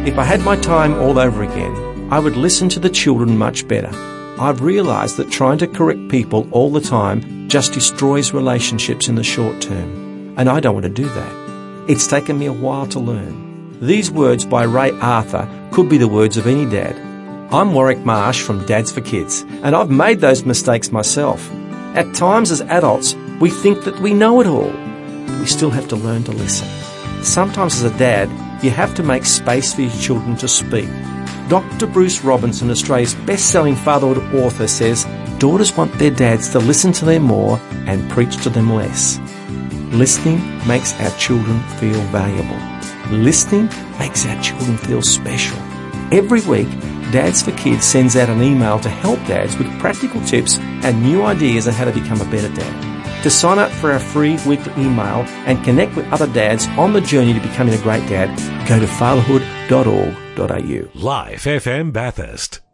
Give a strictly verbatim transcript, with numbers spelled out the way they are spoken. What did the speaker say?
If I had my time all over again, I would listen to the children much better. I've realised that trying to correct people all the time just destroys relationships in the short term, and I don't want to do that. It's taken me a while to learn. These words by Ray Arthur could be the words of any dad. I'm Warwick Marsh from Dads for Kids, and I've made those mistakes myself. At times as adults, we think that we know it all, but we still have to learn to listen. Sometimes as a dad, you have to make space for your children to speak. Doctor Bruce Robinson, Australia's best-selling fatherhood author, says daughters want their dads to listen to them more and preach to them less. Listening makes our children feel valuable. Listening makes our children feel special. Every week, Dads for Kids sends out an email to help dads with practical tips and new ideas on how to become a better dad. To sign up for our free weekly email and connect with other dads on the journey to becoming a great dad, go to fatherhood dot org dot a u. Live F M Bathurst.